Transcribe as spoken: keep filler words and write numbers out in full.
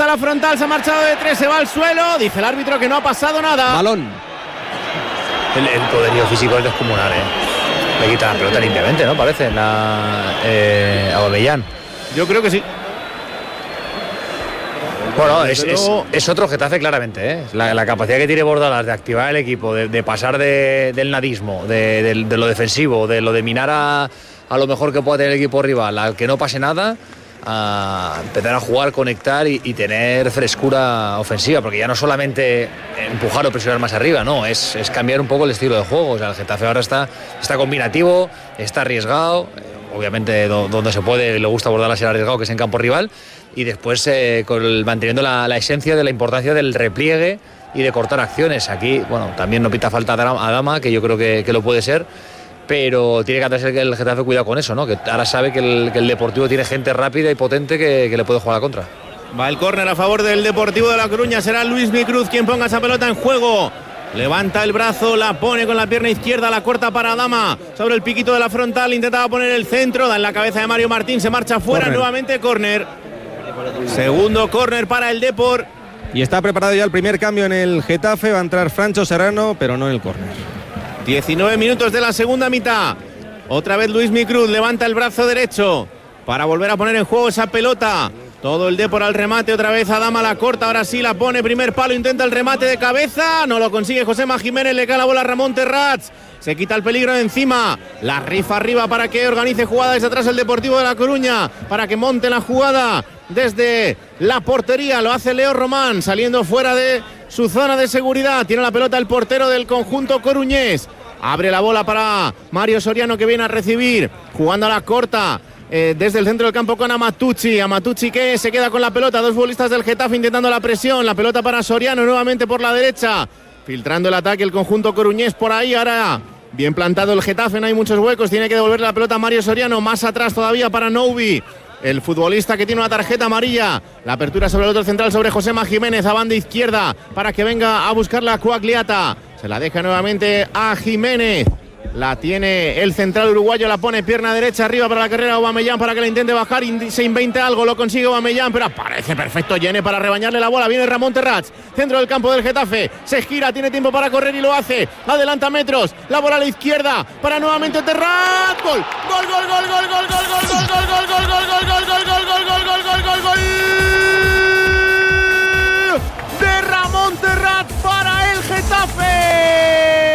hasta la frontal, se ha marchado de tres, se va al suelo. Dice el árbitro que no ha pasado nada. Balón. El, el poderío físico es descomunal, ¿eh? Le quita la pelota limpiamente, ¿no? Parece, la, eh, a Aubameyang. Yo creo que sí. Bueno, es, es, es otro Getafe claramente, ¿eh? La, la capacidad que tiene Bordalas de activar el equipo, de, de pasar de, del nadismo, de, de, de lo defensivo, de lo de minar a, a lo mejor que pueda tener el equipo rival, al que no pase nada, a empezar a jugar, conectar y, y tener frescura ofensiva, porque ya no solamente empujar o presionar más arriba, no, es, es cambiar un poco el estilo de juego. O sea, el Getafe ahora está, está combinativo, está arriesgado, obviamente do, donde se puede, le gusta Bordalas ser arriesgado, que es en campo rival, y después eh, con el, manteniendo la, la esencia de la importancia del repliegue y de cortar acciones. Aquí, bueno, también no pita falta a Dama, que yo creo que, que lo puede ser, pero tiene que hacer que el Getafe cuidado con eso, ¿no? Que ahora sabe que el, que el Deportivo tiene gente rápida y potente que, que le puede jugar a la contra. Va el córner a favor del Deportivo de La Coruña, será Luismi Cruz quien ponga esa pelota en juego. Levanta el brazo, la pone con la pierna izquierda, la corta para Dama sobre el piquito de la frontal, intentaba poner el centro, da en la cabeza de Mario Martín, se marcha fuera, corner. Nuevamente córner. Segundo córner para el Depor. Y está preparado ya el primer cambio en el Getafe, va a entrar Francho Serrano, pero no en el córner. diecinueve minutos de la segunda mitad. Otra vez Luismi Cruz levanta el brazo derecho para volver a poner en juego esa pelota. Todo el Depor al remate, otra vez Adama la corta, ahora sí la pone, primer palo, intenta el remate de cabeza, no lo consigue Josema Jiménez, le cae la bola a Ramón Terrats, se quita el peligro de encima, la rifa arriba para que organice jugada desde atrás el Deportivo de La Coruña, para que monte la jugada desde la portería, lo hace Leo Román, saliendo fuera de su zona de seguridad, tiene la pelota el portero del conjunto coruñés, abre la bola para Mario Soriano que viene a recibir, jugando a la corta, Eh, desde el centro del campo con Amatucci, Amatucci que se queda con la pelota, dos futbolistas del Getafe intentando la presión, la pelota para Soriano nuevamente por la derecha, filtrando el ataque el conjunto coruñés por ahí, ahora bien plantado el Getafe, no hay muchos huecos, tiene que devolver la pelota a Mario Soriano, más atrás todavía para Noubi, el futbolista que tiene una tarjeta amarilla, la apertura sobre el otro central sobre Josema Jiménez a banda izquierda para que venga a buscarla a Coagliata, se la deja nuevamente a Jiménez. La tiene el central uruguayo, la pone pierna derecha arriba para la carrera Aubameyang para que la intente bajar, se inventa algo, lo consigue Aubameyang, pero aparece perfecto Yene para rebañarle la bola, viene Ramón Terrats, centro del campo del Getafe, se gira, tiene tiempo para correr y lo hace, adelanta metros, la bola a la izquierda para nuevamente Terrats, gol, gol, gol, gol, gol, gol, gol, gol, gol, gol, gol, gol, gol, gol, gol, gol,